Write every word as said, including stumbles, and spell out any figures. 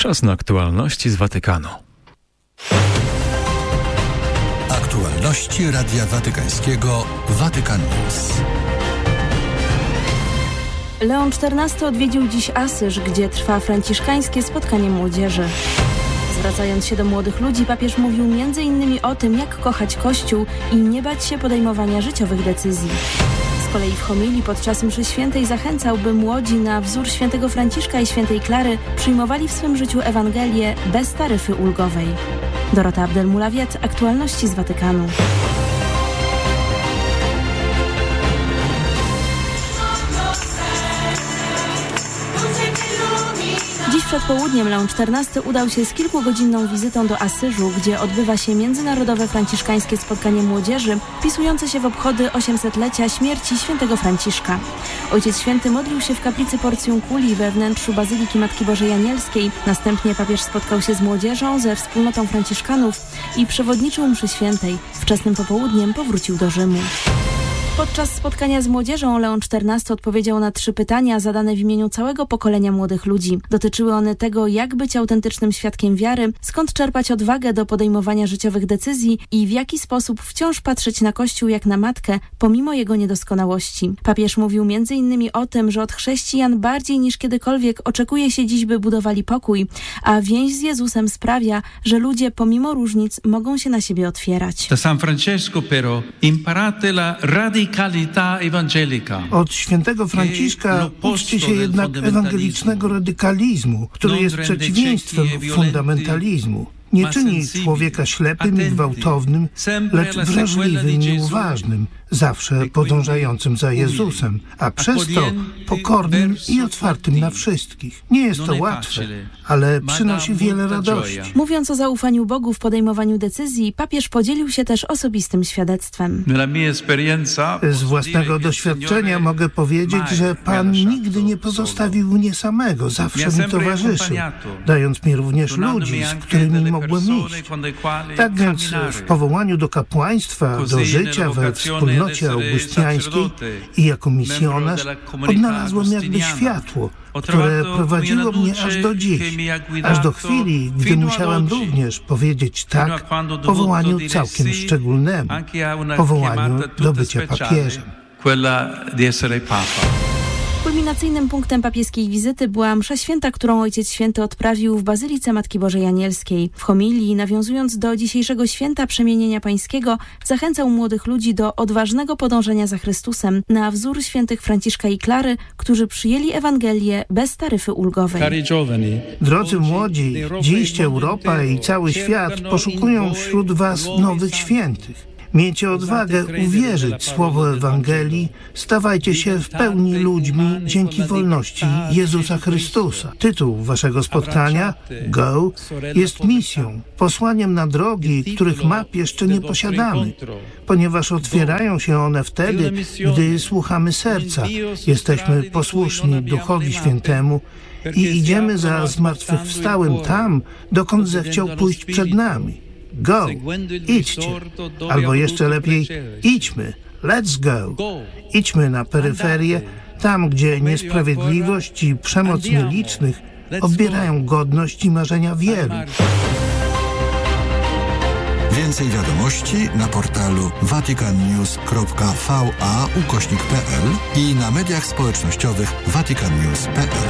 Czas na aktualności z Watykanu. Aktualności Radia Watykańskiego Vatican News. Leon czternasty odwiedził dziś Asyż, gdzie trwa franciszkańskie spotkanie młodzieży. Zwracając się do młodych ludzi, papież mówił między innymi o tym, jak kochać Kościół i nie bać się podejmowania życiowych decyzji. Z kolei w homilii podczas mszy świętej zachęcał, by młodzi na wzór świętego Franciszka i świętej Klary przyjmowali w swym życiu Ewangelię bez taryfy ulgowej. Dorota Abdelmulawiat, aktualności z Watykanu. Dziś przed południem Leon czternasty udał się z kilkugodzinną wizytą do Asyżu, gdzie odbywa się międzynarodowe franciszkańskie spotkanie młodzieży, wpisujące się w obchody osiemsetlecia śmierci świętego Franciszka. Ojciec Święty modlił się w kaplicy Portium Culi we wnętrzu Bazyliki Matki Bożej Anielskiej. Następnie papież spotkał się z młodzieżą, ze wspólnotą franciszkanów i przewodniczył mszy świętej. Wczesnym popołudniem powrócił do Rzymu. Podczas spotkania z młodzieżą Leon czternasty odpowiedział na trzy pytania zadane w imieniu całego pokolenia młodych ludzi. Dotyczyły one tego, jak być autentycznym świadkiem wiary, skąd czerpać odwagę do podejmowania życiowych decyzji i w jaki sposób wciąż patrzeć na Kościół jak na matkę, pomimo jego niedoskonałości. Papież mówił między innymi o tym, że od chrześcijan bardziej niż kiedykolwiek oczekuje się dziś, by budowali pokój, a więź z Jezusem sprawia, że ludzie pomimo różnic mogą się na siebie otwierać. Da San Francesco però imparate la radicalità. Od świętego Franciszka uczcie się jednak ewangelicznego radykalizmu, który jest przeciwieństwem fundamentalizmu. Nie czyni człowieka ślepym i gwałtownym, lecz wrażliwym i uważnym, zawsze podążającym za Jezusem, a przez to pokornym i otwartym na wszystkich. Nie jest to łatwe, ale przynosi wiele radości. Mówiąc o zaufaniu Bogu w podejmowaniu decyzji, papież podzielił się też osobistym świadectwem. Z własnego doświadczenia mogę powiedzieć, że Pan nigdy nie pozostawił mnie samego, zawsze mi towarzyszył, dając mi również ludzi, z którymi mogłem iść. Tak więc w powołaniu do kapłaństwa, do życia we wspólnocie augustiańskiej i jako misjonarz odnalazłem jakby światło, które prowadziło mnie aż do dziś, aż do chwili, gdy musiałem również powiedzieć tak powołaniu całkiem szczególnemu, powołaniu do bycia papieżem. Kulminacyjnym punktem papieskiej wizyty była msza święta, którą Ojciec Święty odprawił w Bazylice Matki Bożej Anielskiej. W homilii, nawiązując do dzisiejszego święta Przemienienia Pańskiego, zachęcał młodych ludzi do odważnego podążania za Chrystusem na wzór świętych Franciszka i Klary, którzy przyjęli Ewangelię bez taryfy ulgowej. Drodzy młodzi, dziś Europa i cały świat poszukują wśród was nowych świętych. Miejcie odwagę uwierzyć słowo Ewangelii, stawajcie się w pełni ludźmi dzięki wolności Jezusa Chrystusa. Tytuł waszego spotkania, Go, jest misją, posłaniem na drogi, których map jeszcze nie posiadamy, ponieważ otwierają się one wtedy, gdy słuchamy serca, jesteśmy posłuszni Duchowi Świętemu i idziemy za zmartwychwstałym tam, dokąd zechciał pójść przed nami. Go, idźcie, albo jeszcze lepiej, idźmy, let's go. Idźmy na peryferię, tam gdzie niesprawiedliwość i przemoc nielicznych odbierają godność i marzenia wielu. Więcej wiadomości na portalu vaticannews kropka va ukośnik p l i na mediach społecznościowych vaticannews kropka p l.